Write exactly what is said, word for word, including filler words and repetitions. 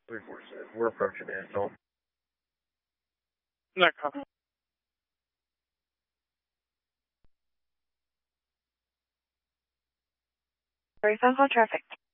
three four six. We're approaching Atoll. D'accord. Very phone call traffic.